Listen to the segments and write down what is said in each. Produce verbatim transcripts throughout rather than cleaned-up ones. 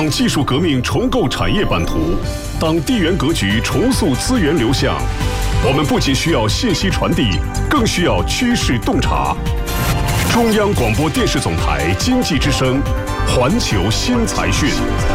当技术革命重构产业版图，当地缘格局重塑资源流向，我们不仅需要信息传递，更需要趋势洞察。中央广播电视总台经济之声，环球新财讯。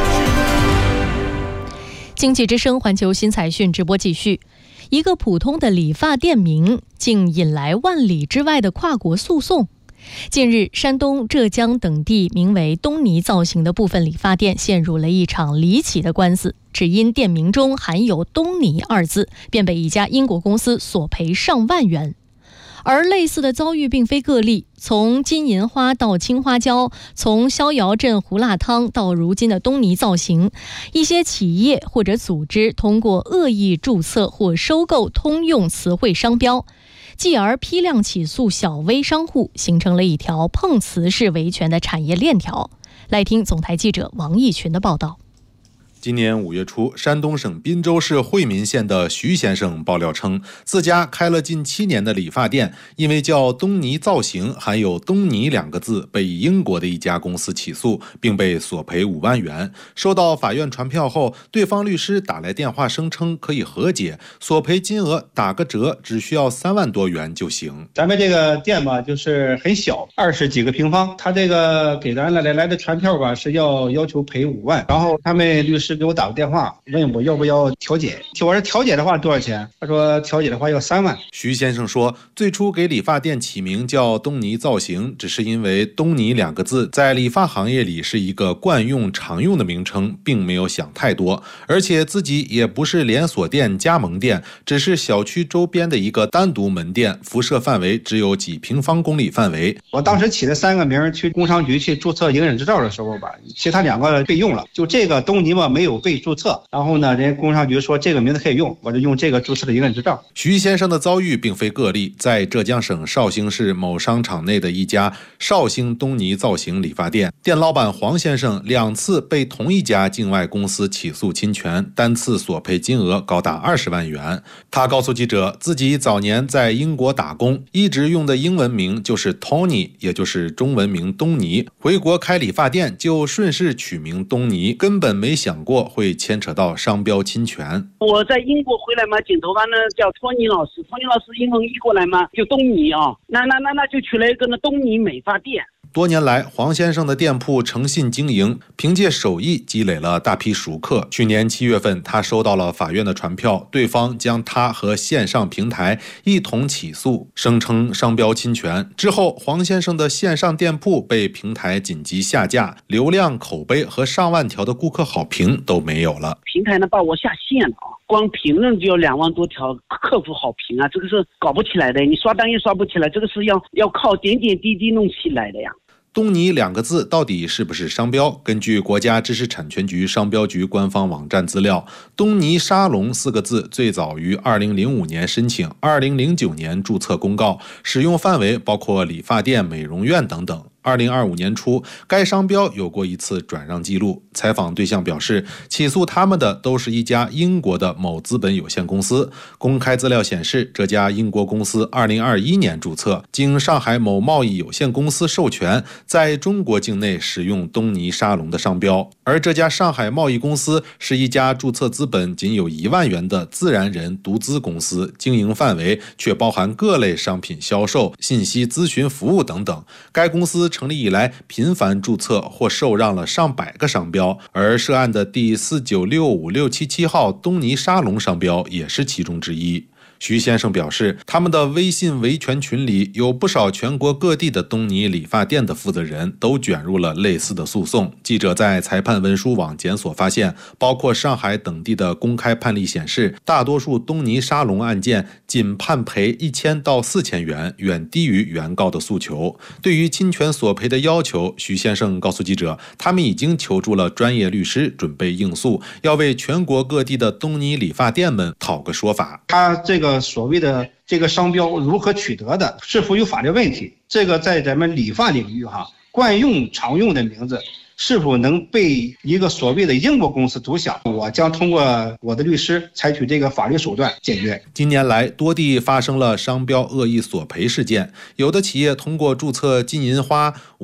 经济之声环球新财讯直播继续。一个普通的理发店名，竟引来万里之外的跨国诉讼。近日，山东、浙江等地名为东尼造型的部分理发店陷入了一场离奇的官司，只因店名中含有东尼二字，便被一家英国公司索赔上万元。而类似的遭遇并非个例，从金银花到青花椒，从逍遥镇胡辣汤到如今的东尼造型，一些企业或者组织通过恶意注册或收购通用词汇商标，继而批量起诉小微商户，形成了一条碰瓷式维权的产业链条。来听总台记者王义群的报道。 今年五月初，山东省滨州市惠民县的徐先生爆料称，自家开了近七年的理发店，因为叫东尼造型，含有东尼两个字，被英国的一家公司起诉，并被索赔五万元。收到法院传票后，对方律师打来电话声称可以和解，索赔金额打个折，只需要三万多元就行。 咱们这个店吧，就是很小，二十几个平方，他这个给咱来来的传票吧，是要要求赔五万，然后他们律师给我打个电话，问我要不要调解。我说调解的话多少钱？他说调解的话要三万。 徐先生说，最初给理发店起名叫东尼造型，只是因为东尼两个字在理发行业里是一个惯用常用的名称，并没有想太多。而且自己也不是连锁店、加盟店，只是小区周边的一个单独门店，辐射范围只有几平方公里范围。 我当时起了三个名，去工商局去注册营业执照的时候吧，其他两个备用了，就这个东尼嘛没有被注册，然后呢，人家工商局说这个名字可以用，我就用这个注册的营业执照。 徐先生的遭遇并非个例，在浙江省绍兴市某商场内的一家绍兴东尼造型理发店，店老板黄先生两次被同一家境外公司起诉侵权，单次索赔金额高达二十万元。他告诉记者，自己早年在英国打工，一直用的英文名就是 Tony， 也就是中文名东尼，回国开理发店就顺势取名东尼，根本没想过会牵扯到商标侵权。 我在英国回来嘛，剪头发呢叫托尼老师，托尼老师英文译过来嘛就东尼啊，那那那那就取了一个呢东尼美发店。 多年来，黄先生的店铺诚信经营，凭借手艺积累了大批熟客。去年七月份，他收到了法院的传票，对方将他和线上平台一同起诉，声称商标侵权。之后，黄先生的线上店铺被平台紧急下架，流量、口碑和上万条的顾客好评都没有了。 平台呢把我下线了啊，光评论就有两万多条客服好评啊，这个是搞不起来的，你刷单也刷不起来，这个是要要靠点点滴滴弄起来的呀。 东尼两个字到底是不是商标？根据国家知识产权局商标局官方网站资料，东尼沙龙四个字最早于二零零五年申请，二零零九年注册公告，使用范围包括理发店、美容院等等。二零二五年初，该商标有过一次转让记录。采访对象表示，起诉他们的都是一家英国的某资本有限公司。公开资料显示，这家英国公司二零二一年注册，经上海某贸易有限公司授权，在中国境内使用东尼沙龙的商标。而这家上海贸易公司是一家注册资本仅有一万元的自然人独资公司，经营范围却包含各类商品销售、信息咨询服务等等。该公司成立以来频繁注册或受让了上百个商标，而涉案的第四九六五六七七号东尼沙龙商标也是其中之一。徐先生表示，他们的微信维权群里有不少全国各地的东尼理发店的负责人都卷入了类似的诉讼。记者在裁判文书网检索发现，包括上海等地的公开判例显示，大多数东尼沙龙案件仅判赔一千到四千元，远低于原告的诉求。对于侵权索赔的要求，徐先生告诉记者，他们已经求助了专业律师，准备应诉，要为全国各地的东尼理发店们讨个说法。 他这个所谓的这个商标如何取得的，是否有法律问题，这个在咱们理发领域哈，惯用常用的名字是否能被一个所谓的英国公司独享，我将通过我的律师采取这个法律手段解决。 近年来，多地发生了商标恶意索赔事件，有的企业通过注册金银花、